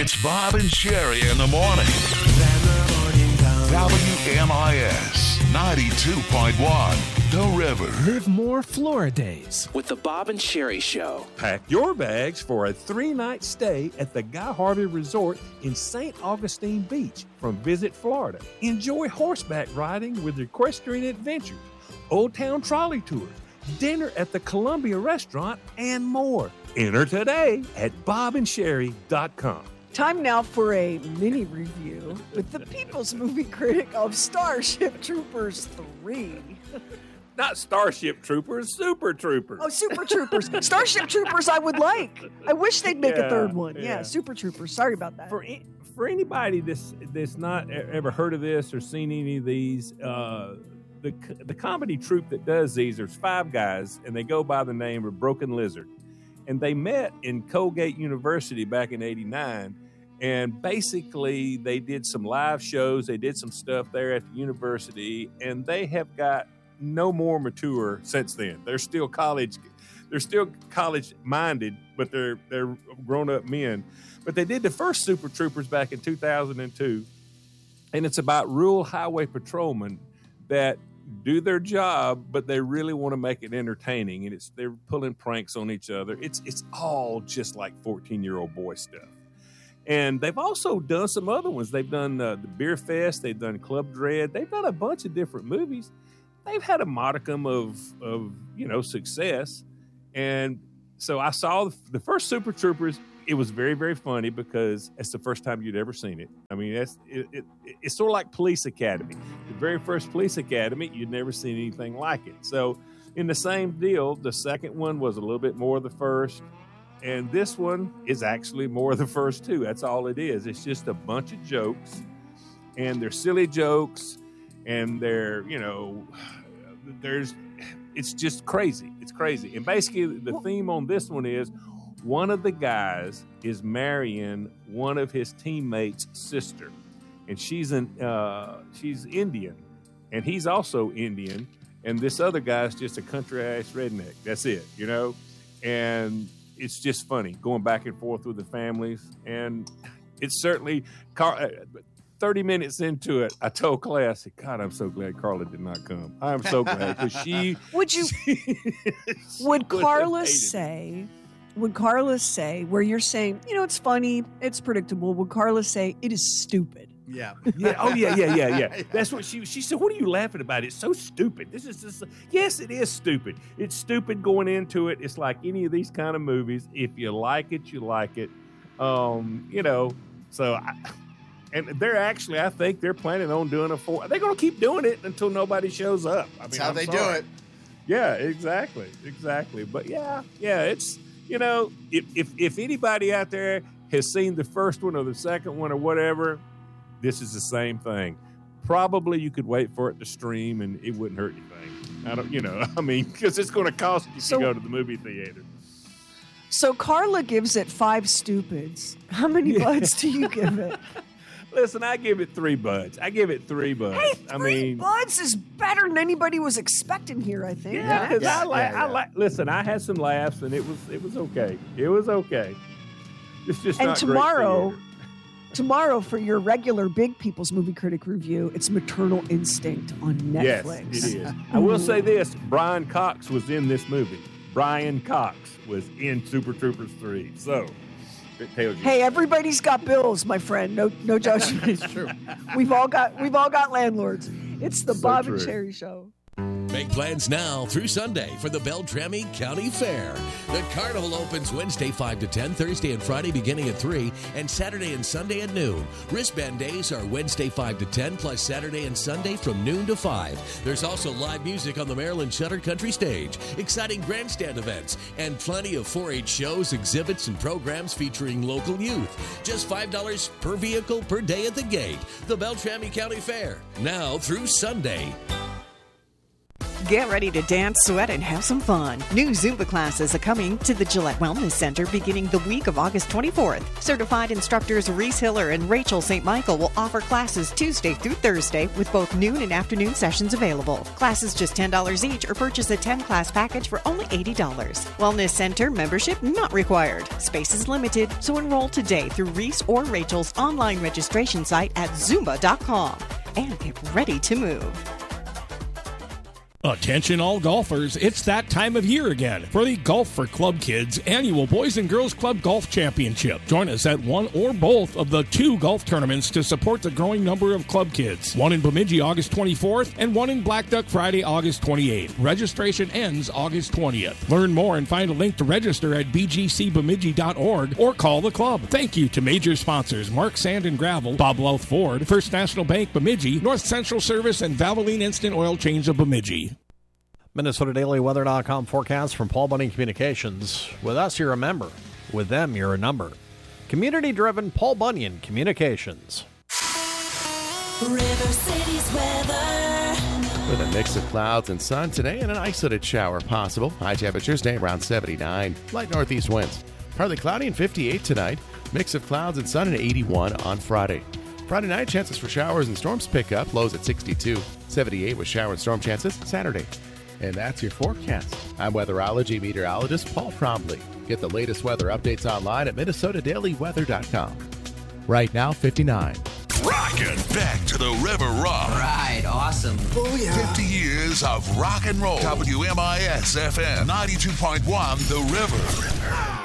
It's Bob and Sherry in the morning. WMIS 92.1, The River. Live more Floridays with the Bob and Sherry Show. Pack your bags for a 3-night stay at the Guy Harvey Resort in St. Augustine Beach from Visit Florida. Enjoy horseback riding with equestrian adventures, Old Town trolley tours, dinner at the Columbia Restaurant, and more. Enter today at bobandsherry.com. Time now for a mini review with the People's Movie Critic of Starship Troopers 3. Not Starship Troopers, Super Troopers. Oh, Super Troopers. Starship Troopers I would like. I wish they'd make a third one. Yeah, Super Troopers. Sorry about that. For anybody that's not ever heard of this or seen any of these, the comedy troupe that does these, there's 5 guys, and they go by the name of Broken Lizard. And they met in Colgate University back in '89, and basically they did some live shows. They did some stuff there at the university, and they have got no more mature since then. They're still college minded, but they're grown up men. But they did the first Super Troopers back in 2002, and it's about rural highway patrolmen that do their job, but they really want to make it entertaining, and they're pulling pranks on each other. It's all just like 14-year-old boy stuff. And they've also done some other ones. They've done the Beer Fest. They've done Club Dread. They've done a bunch of different movies. They've had a modicum of success. And so I saw the first Super Troopers. It was very, very funny because it's the first time you'd ever seen it. I mean, it's sort of like Police Academy. The very first Police Academy, you'd never seen anything like it. So in the same deal, the second one was a little bit more of the first. And this one is actually more of the first, too. That's all it is. It's just a bunch of jokes. And they're silly jokes. And they're, it's just crazy. It's crazy. And basically the theme on this one is, one of the guys is marrying one of his teammates' sister, and she's Indian, and he's also Indian, and this other guy's just a country-ass redneck. That's it, and it's just funny going back and forth with the families, and it's certainly 30 minutes into it, I told Clay, I said, God, I'm so glad Carla did not come. I am so glad, because she... Would Carla say... Would Carla say, where you're saying, it's funny, it's predictable, would Carla say, it is stupid? Yeah. Oh, yeah. That's what she said. What are you laughing about? It's so stupid. Yes, it is stupid. It's stupid going into it. It's like any of these kind of movies. If you like it, you like it. And they're actually, I think they're planning on doing they're going to keep doing it until nobody shows up. That's how they do it. Yeah, exactly. But yeah, it's, if anybody out there has seen the first one or the second one or whatever, this is the same thing. Probably you could wait for it to stream and it wouldn't hurt anything. Because it's going to cost you to go to the movie theater. So Carla gives it 5 stupids. How many buds do you give it? Listen, I give it 3 buds. Hey, 3 buds is better than anybody was expecting here, I think. Yeah, because listen, I had some laughs, and it was okay. It was okay. It's just not great. Tomorrow for your regular Big People's Movie Critic review, it's Maternal Instinct on Netflix. Yes, it is. I will say this, Brian Cox was in this movie. Brian Cox was in Super Troopers 3. So... Hey, everybody's got bills, my friend. No judgment. It's true. We've all got landlords. It's the Bob and Sherry Show. Make plans now through Sunday for the Beltrami County Fair. The carnival opens Wednesday 5 to 10, Thursday and Friday beginning at 3, and Saturday and Sunday at noon. Wristband days are Wednesday 5 to 10, plus Saturday and Sunday from noon to 5. There's also live music on the Maryland Shutter Country Stage, exciting grandstand events, and plenty of 4-H shows, exhibits, and programs featuring local youth. Just $5 per vehicle per day at the gate. The Beltrami County Fair, now through Sunday. Get ready to dance, sweat, and have some fun. New Zumba classes are coming to the Gillette Wellness Center beginning the week of August 24th. Certified instructors Reese Hiller and Rachel St. Michael will offer classes Tuesday through Thursday with both noon and afternoon sessions available. Classes just $10 each or purchase a 10-class package for only $80. Wellness Center membership not required. Space is limited, so enroll today through Reese or Rachel's online registration site at Zumba.com and get ready to move. Attention all golfers, it's that time of year again for the Golf for Club Kids annual Boys and Girls Club Golf Championship. Join us at one or both of the 2 golf tournaments to support the growing number of club kids. One in Bemidji August 24th and one in Black Duck Friday August 28th. Registration ends August 20th. Learn more and find a link to register at bgcbemidji.org or call the club. Thank you to major sponsors Mark Sand and Gravel, Bob Louth Ford, First National Bank Bemidji, North Central Service, and Valvoline Instant Oil Change of Bemidji. MinnesotaDailyWeather.com forecast from Paul Bunyan Communications. With us, you're a member. With them, you're a number. Community-driven Paul Bunyan Communications. River City's weather. With a mix of clouds and sun today and an isolated shower possible. High temperatures stay around 79. Light northeast winds. Partly cloudy and 58 tonight. Mix of clouds and sun and 81 on Friday. Friday night, chances for showers and storms pick up. Lows at 62. 78 with shower and storm chances Saturday. And that's your forecast. I'm weatherology meteorologist Paul Trombley. Get the latest weather updates online at MinnesotaDailyWeather.com. Right now, 59. Rockin' back to the River Rock. Right, awesome. Oh, yeah. 50 years of rock and roll. WMIS FM 92.1 The River.